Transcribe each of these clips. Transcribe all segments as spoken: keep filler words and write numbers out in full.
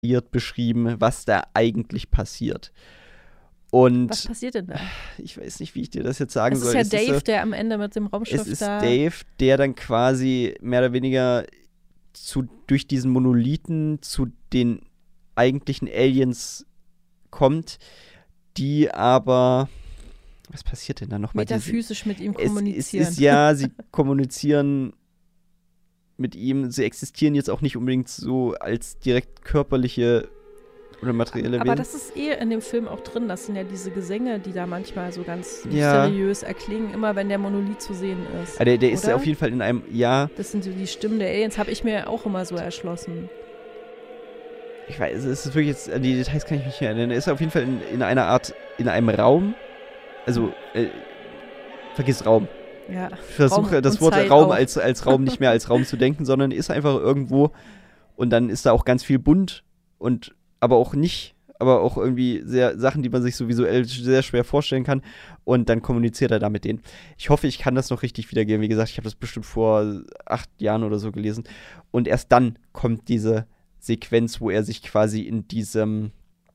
beschrieben, was da eigentlich passiert. Und was passiert denn da? Ich weiß nicht, wie ich dir das jetzt sagen es soll. Ist ja es Dave, ist so, der am Ende mit dem Raumschiff es ist da... Dave, der dann quasi mehr oder weniger zu, durch diesen Monolithen zu den eigentlichen Aliens kommt, die aber... Was passiert denn da nochmal? Metaphysisch mit ihm kommunizieren. Es, es ist ja, sie kommunizieren mit ihm, sie existieren jetzt auch nicht unbedingt so als direkt körperliche oder materielle Wesen. Aber das ist eh in dem Film auch drin, das sind ja diese Gesänge, die da manchmal so ganz ja. mysteriös erklingen, immer wenn der Monolith zu sehen ist. Ja, der der ist ja auf jeden Fall in einem, ja. Das sind so die Stimmen der Aliens, habe ich mir auch immer so erschlossen. Ich weiß, es ist wirklich jetzt, an die Details kann ich mich nicht erinnern. Er ist auf jeden Fall in, in einer Art, in einem Raum, also, äh, vergiss Raum. Ja. Ich versuche das Wort Zeit Raum als, als Raum nicht mehr als Raum zu denken, sondern ist einfach irgendwo und dann ist da auch ganz viel bunt und aber auch nicht, aber auch irgendwie sehr Sachen, die man sich so visuell sehr schwer vorstellen kann und dann kommuniziert er da mit denen. Ich hoffe, ich kann das noch richtig wiedergeben. Wie gesagt, ich habe das bestimmt vor acht Jahren oder so gelesen und erst dann kommt diese Sequenz, wo er sich quasi in diesem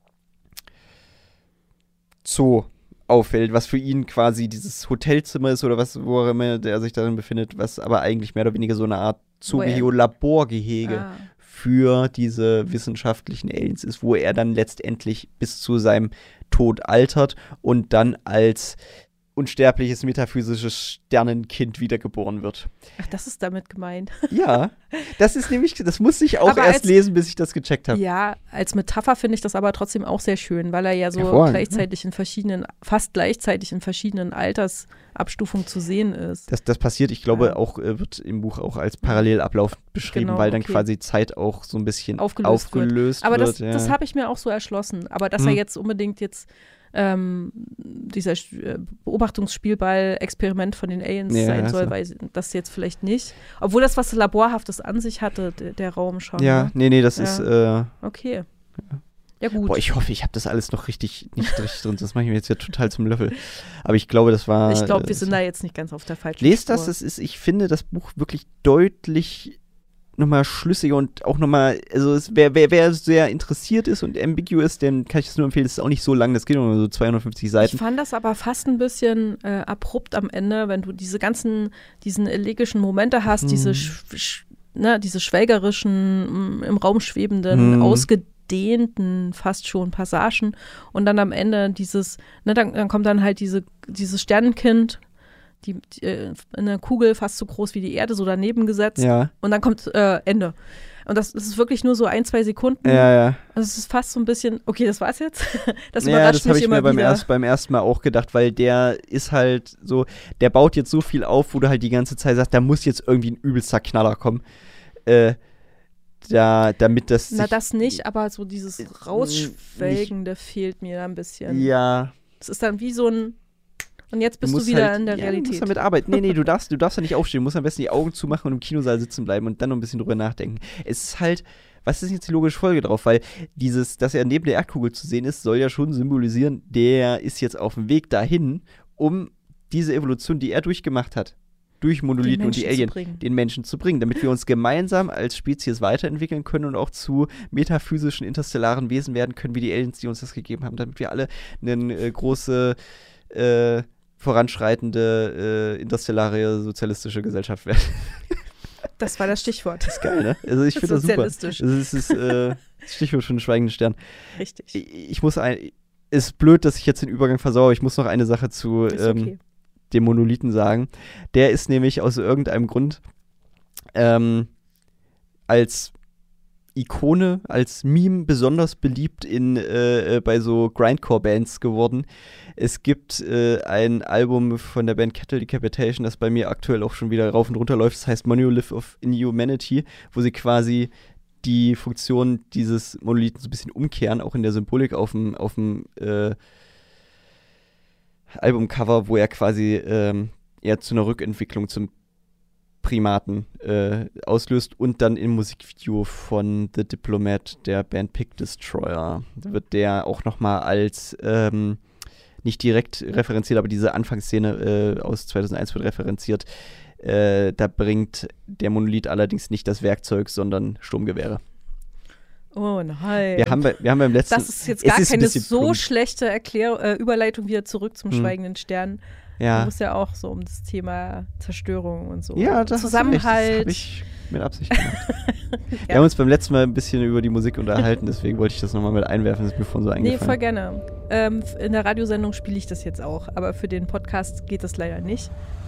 Zoo auffällt, was für ihn quasi dieses Hotelzimmer ist oder was, wo auch immer der sich darin befindet, was aber eigentlich mehr oder weniger so eine Art Zoogehege-Laborgehege ah. für diese wissenschaftlichen Aliens ist, wo er dann letztendlich bis zu seinem Tod altert und dann als unsterbliches metaphysisches Sternenkind wiedergeboren wird. Ach, das ist damit gemeint. Ja, das ist nämlich, das musste ich auch aber erst als, lesen, bis ich das gecheckt habe. Ja, als Metapher finde ich das aber trotzdem auch sehr schön, weil er ja so gleichzeitig in verschiedenen, fast gleichzeitig in verschiedenen Altersabstufungen zu sehen ist. Das, das passiert, ich glaube, ja. auch äh, wird im Buch auch als Parallelablauf beschrieben, genau, weil dann okay. quasi Zeit auch so ein bisschen aufgelöst, aufgelöst wird. Aber wird. das, ja. das habe ich mir auch so erschlossen. Aber dass hm. er jetzt unbedingt jetzt Ähm, dieser äh, Beobachtungsspielball-Experiment von den Aliens ja, sein soll, so. Weil das jetzt vielleicht nicht. Obwohl das was Laborhaftes an sich hatte, der, der Raum schon. Ja, ne? nee, nee, das ja. ist äh, okay. Ja. Ja, gut. Boah, ich hoffe, ich habe das alles noch richtig, nicht richtig drin, das mache ich mir jetzt ja total zum Löffel. Aber ich glaube, das war... Ich glaube, wir äh, sind da jetzt nicht ganz auf der falschen Lest Spur. das, das ist, ich finde das Buch wirklich deutlich nochmal schlüssiger und auch nochmal, also es, wer, wer, wer sehr interessiert ist und ambiguous, dann kann ich das nur empfehlen, das ist auch nicht so lang, das geht nur so zweihundertfünfzig Seiten. Ich fand das aber fast ein bisschen äh, abrupt am Ende, wenn du diese ganzen, diesen elegischen Momente hast, hm. diese, sch, ne, diese schwelgerischen, im Raum schwebenden, hm. ausgedehnten fast schon Passagen und dann am Ende dieses, ne, dann, dann kommt dann halt diese, dieses Sternenkind, Die, die, äh, eine Kugel fast so groß wie die Erde, so daneben gesetzt. Ja. Und dann kommt äh, Ende. Und das, das ist wirklich nur so ein, zwei Sekunden. Ja, ja. Also es ist fast so ein bisschen, okay, das war's jetzt. Das ja, überrascht das mich habe ich immer mir beim, wieder. erst, beim ersten Mal auch gedacht, weil der ist halt so, der baut jetzt so viel auf, wo du halt die ganze Zeit sagst, da muss jetzt irgendwie ein übelster Knaller kommen. Äh, da, damit das Na, das nicht, aber so dieses Rausschwelgende nicht. Fehlt mir da ein bisschen. Ja. Es ist dann wie so ein Und jetzt bist du, du wieder halt, in der ja, Realität. Du musst damit arbeiten. Nee, nee, du darfst, du darfst ja nicht aufstehen. Du musst am besten die Augen zumachen und im Kinosaal sitzen bleiben und dann noch ein bisschen drüber nachdenken. Es ist halt, was ist jetzt die logische Folge drauf? Weil dieses, dass er neben der Erdkugel zu sehen ist, soll ja schon symbolisieren, der ist jetzt auf dem Weg dahin, um diese Evolution, die er durchgemacht hat, durch Monolithen und die Alien, den Menschen zu bringen, damit wir uns gemeinsam als Spezies weiterentwickeln können und auch zu metaphysischen, interstellaren Wesen werden können, wie die Aliens, die uns das gegeben haben, damit wir alle eine äh, große äh, voranschreitende, äh, interstellare, sozialistische Gesellschaft werden. Das war das Stichwort. Das ist geil, ne? Also ich finde das super. Sozialistisch. Also es ist äh, das Stichwort für den schweigenden Stern. Richtig. Ich, ich muss ein, ist blöd, dass ich jetzt den Übergang versaue. Ich muss noch eine Sache zu ähm, okay. dem Monolithen sagen. Der ist nämlich aus irgendeinem Grund ähm, als Ikone, als Meme besonders beliebt in, äh, bei so Grindcore-Bands geworden. Es gibt äh, ein Album von der Band Cattle Decapitation, das bei mir aktuell auch schon wieder rauf und runter läuft. Das heißt Monolith of Inhumanity, wo sie quasi die Funktion dieses Monolithen so ein bisschen umkehren, auch in der Symbolik auf dem, auf dem äh, Albumcover, wo er quasi ähm, eher zu einer Rückentwicklung zum Primaten äh, auslöst und dann im Musikvideo von The Diplomat, der Band Pig Destroyer, wird der auch nochmal als ähm, nicht direkt referenziert, aber diese Anfangsszene äh, aus zweitausendeins wird referenziert. Äh, da bringt der Monolith allerdings nicht das Werkzeug, sondern Sturmgewehre. Oh nein. Wir haben, bei, wir haben beim letzten... Das ist jetzt gar ist keine so plump. schlechte Erklär äh, Überleitung wieder zurück zum Hm. Schweigenden Stern. Ja. Da muss ja auch so um das Thema Zerstörung und so. Ja, das Zusammenhalt. habe ich mit Absicht gemacht. Ja. Wir haben uns beim letzten Mal ein bisschen über die Musik unterhalten, deswegen wollte ich das nochmal mit einwerfen, das ist mir vorhin so Nee, eingefallen. voll gerne. Ähm, in der Radiosendung spiele ich das jetzt auch, aber für den Podcast geht das leider nicht.